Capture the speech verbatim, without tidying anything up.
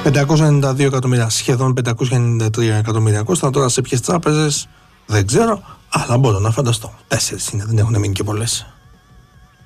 πεντακόσια ενενήντα δύο εκατομμύρια, σχεδόν πεντακόσια ενενήντα τρία εκατομμύρια κόστα. Τώρα σε ποιες τράπεζες δεν ξέρω, αλλά μπορώ να φανταστώ. Τέσσερις είναι, δεν έχουν μείνει και πολλές.